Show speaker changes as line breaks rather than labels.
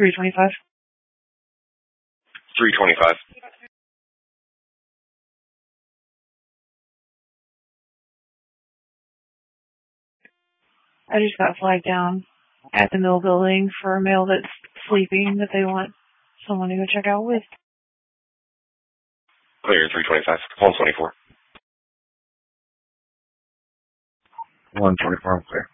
325.
325.
I just got flagged down at the mill building for a male that's sleeping that they want someone to go check out with.
Clear 325. 124.
124, I'm clear.